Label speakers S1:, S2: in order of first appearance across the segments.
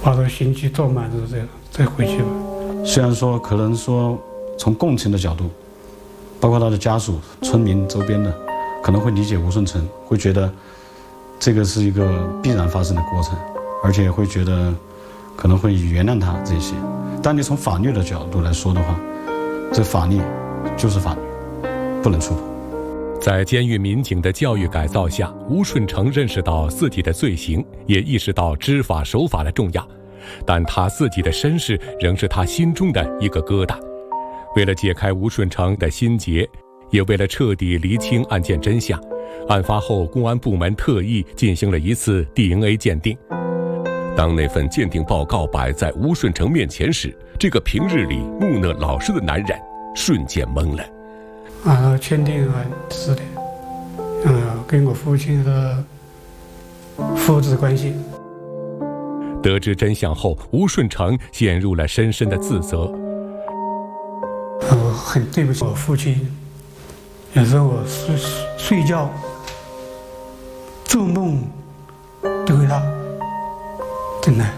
S1: 把这个刑期做满之后再回去吧。
S2: 虽然说可能说从共情的角度，包括他的家属、村民周边的，可能会理解吴顺成，会觉得这个是一个必然发生的过程，而且会觉得可能会原谅他这些。但你从法律的角度来说的话，这法律就是法律，不能触碰。
S3: 在监狱民警的教育改造下，吴顺成认识到自己的罪行，也意识到知法守法的重要，但他自己的身世仍是他心中的一个疙瘩。为了解开吴顺成的心结，也为了彻底厘清案件真相，案发后公安部门特意进行了一次 DNA 鉴定。当那份鉴定报告摆在吴顺成面前时，这个平日里木讷老实的男人瞬间懵了。
S1: 鉴定是的，跟我父亲的父子关系。
S3: 得知真相后，吴顺成陷入了深深的自责。
S1: 我很对不起我父亲，有时候我睡觉做梦都会他，真的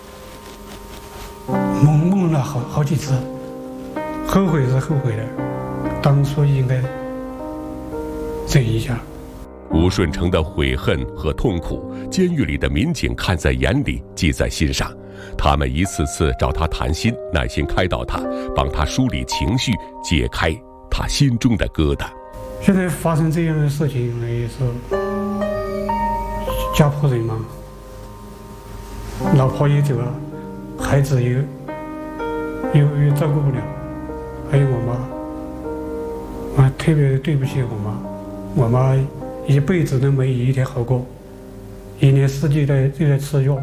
S1: 梦了好几次，后悔是后悔的，当初应该忍一下。
S3: 吴顺成的悔恨和痛苦，监狱里的民警看在眼里，记在心上。他们一次次找他谈心，耐心开导他，帮他梳理情绪，解开他心中的疙瘩。
S1: 现在发生这样的事情，也是家破人亡，老婆也走了，孩子又照顾不了，还有我妈，我特别对不起我妈一辈子都没一天好过，一年四季都在吃药。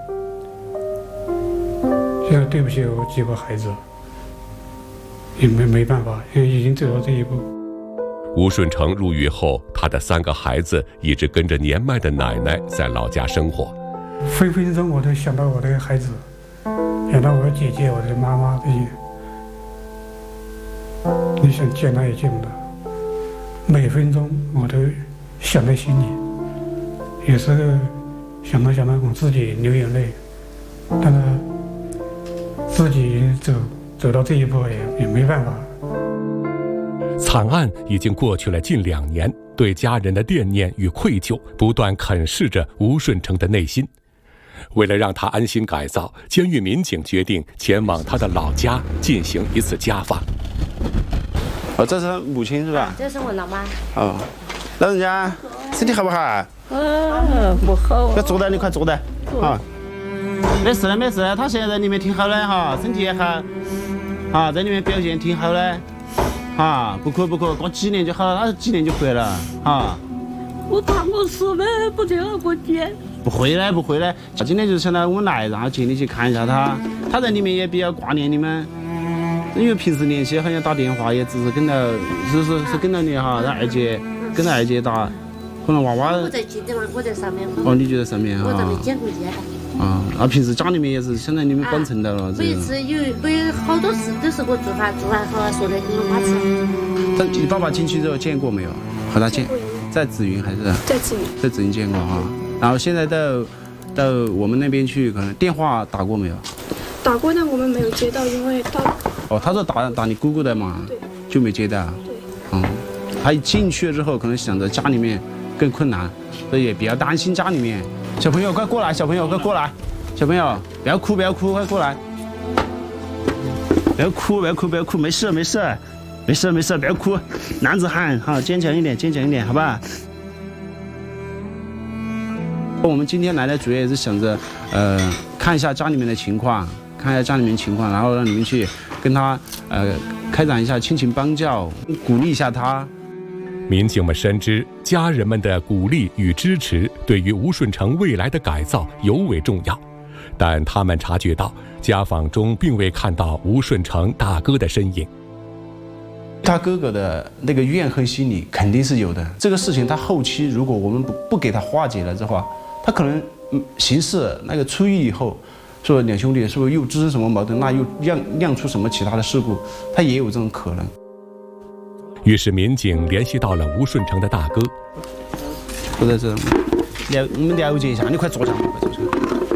S1: 现在对不起我几个孩子，也没办法，因为已经走到这一步。
S3: 吴顺成入狱后，他的3个孩子一直跟着年迈的奶奶在老家生活。
S1: 分分钟我都想到我的孩子，想到我的姐姐、我的妈妈这些，你想见他也见不到。每分钟我都想在心里，有时候想到我自己流眼泪，但是自己走到这一步也没办法。
S3: 惨案已经过去了近2年，对家人的惦念与愧疚不断啃噬着吴顺成的内心。为了让他安心改造，监狱民警决定前往他的老家进行一次家访。
S4: 这是母亲是吧？
S5: 这是我老妈。
S4: 老人家身体好不好？
S5: 不好。
S4: 快坐的，你快坐的啊！没事的，他现在在里面挺好的哈，身体也好，在里面表现挺好的。不哭，过几年就好了，他几年就回了
S5: 我怕我死了，不得了过节。
S4: 不会的，今天就是想到我们来，然后接你去看一下他，他在里面也比较挂念你们，因为平时联系好像打电话也只是跟到，是跟到你哈，让二姐跟到二姐打，可能娃娃。
S5: 我在记得嘛，我在上面。
S4: 你就在上面
S5: 我在没见过见。
S4: 平时家里面也是想在你们帮衬到了。
S5: 每次有好多事都是我做饭好说的给我妈吃。
S4: 你爸爸进去之后见过没有？和他见，在紫云还是？在紫云见过哈。然后现在到我们那边去，可能电话打过没有？
S6: 打过，但我们没有接到，因为他。
S4: 他说打你姑姑的嘛，
S6: 对，
S4: 就没接到。
S6: 对。
S4: 他一进去了之后，可能想着家里面更困难，所以也比较担心家里面。小朋友快过来，小朋友快过来，小朋友不要哭，快过来。不要哭，没事，不要哭，男子汉哈，坚强一点，好吧？我们今天来的主要也是想着，看一下家里面的情况，然后让你们去跟他开展一下亲情帮教，鼓励一下他。
S3: 民警们深知家人们的鼓励与支持对于吴顺成未来的改造尤为重要，但他们察觉到家访中并未看到吴顺成大哥的身影。
S4: 他哥哥的那个怨恨心理肯定是有的，这个事情他后期如果我们不给他化解了的话，他可能刑事那个出狱以后，说两兄弟是不是又滋生什么矛盾，那又酿出什么其他的事故，他也有这种可能。
S3: 于是民警联系到了吴顺成的大哥。
S4: 不在这，我们了解一下，你快坐下，快坐下。